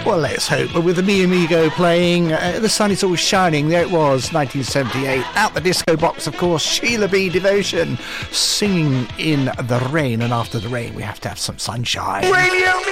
Well, let's hope. But with the Me Amigo playing, The Sun Is Always Shining, there it was, 1978. Out the disco box, of course, Sheila B. Devotion, singing in the rain. And after the rain, we have to have some sunshine. Radio